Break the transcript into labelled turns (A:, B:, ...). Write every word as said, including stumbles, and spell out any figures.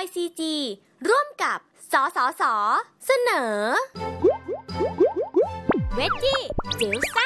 A: ซี จี ร่วมกับ สสส เสนอ เวจจี้จิ๋วซ่า